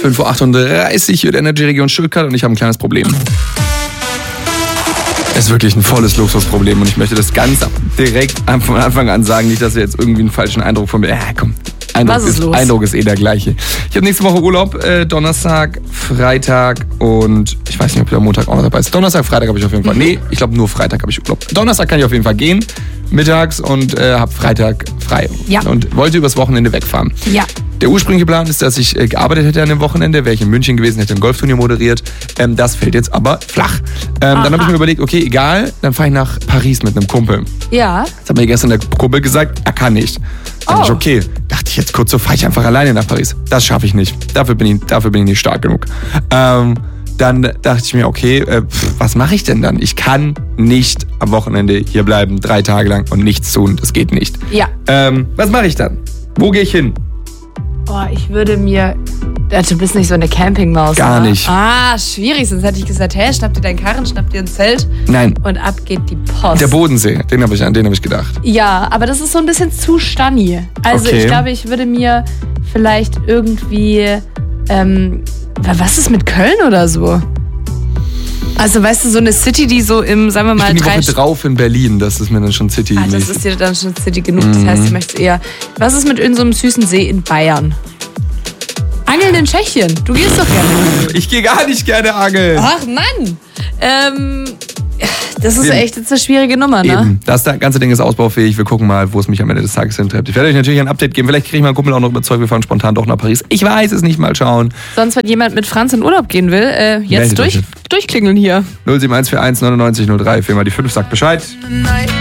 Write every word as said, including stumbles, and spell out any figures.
fünf Uhr achtunddreißig wird Energy Region Stuttgart und ich habe ein kleines Problem. Es ist wirklich ein volles Luxusproblem und ich möchte das ganz direkt von Anfang an sagen, nicht, dass ihr jetzt irgendwie einen falschen Eindruck von mir... Ja, komm. Eindruck Was ist, ist, los? Eindruck ist eh der gleiche. Ich habe nächste Woche Urlaub, äh, Donnerstag, Freitag und ich weiß nicht, ob der Montag auch noch dabei ist. Donnerstag, Freitag habe ich auf jeden Fall. Nee, ich glaube nur Freitag habe ich Urlaub. Donnerstag kann ich auf jeden Fall gehen, mittags und äh, habe Freitag frei. Ja. Und wollte übers Wochenende wegfahren. Ja. Der ursprüngliche Plan ist, dass ich äh, gearbeitet hätte an dem Wochenende, wäre ich in München gewesen, hätte ein Golfturnier moderiert. Ähm, das fällt jetzt aber flach. Ähm, dann habe ich mir überlegt, okay, egal, dann fahre ich nach Paris mit einem Kumpel. Ja. Das hat mir gestern der Kumpel gesagt, er kann nicht. Dann Oh. ich, okay, dachte ich jetzt kurz so, fahre ich einfach alleine nach Paris. Das schaffe ich nicht. Dafür bin ich, dafür bin ich nicht stark genug. Ähm, dann dachte ich mir, okay, äh, pff, was mache ich denn dann? Ich kann nicht am Wochenende hier bleiben, drei Tage lang und nichts tun. Das geht nicht. Ja. Ähm, was mache ich dann? Wo gehe ich hin? Oh, ich würde mir... Du bist nicht so eine Campingmaus. Gar oder? nicht. Ah, schwierig. Sonst hätte ich gesagt, hey, schnapp dir deinen Karren, schnapp dir ein Zelt Nein, und ab geht die Post. der Bodensee, den habe ich, an den habe ich gedacht. Ja, aber das ist so ein bisschen zu Stani. Also Okay. ich glaube, ich würde mir vielleicht irgendwie... Ähm, was ist mit Köln oder so? Also weißt du, so eine City, die so im, sagen wir Ich mal, bin die drei... Woche drauf in Berlin, das ist mir dann schon Ah, City-mäßig. das ist dir dann schon City genug. Das heißt, ich möchte eher... Was ist mit in so einem süßen See in Bayern? Angeln in Tschechien. Du gehst doch gerne. Ich gehe gar nicht gerne angeln. Ach Mann. Ähm, das ist Eben. echt jetzt eine schwierige Nummer, ne? Eben. Das ganze Ding ist ausbaufähig. Wir gucken mal, wo es mich am Ende des Tages hintreibt. Ich werde euch natürlich ein Update geben. Vielleicht kriege ich meinen Kumpel auch noch überzeugt. Wir fahren spontan doch nach Paris. Ich weiß es nicht. Mal schauen. Sonst, wenn jemand mit Franz in Urlaub gehen will, äh, jetzt Meldet durch, euch. durchklingeln hier. null sieben eins vier eins neunundneunzig null drei. Viermal die fünf sagt Bescheid.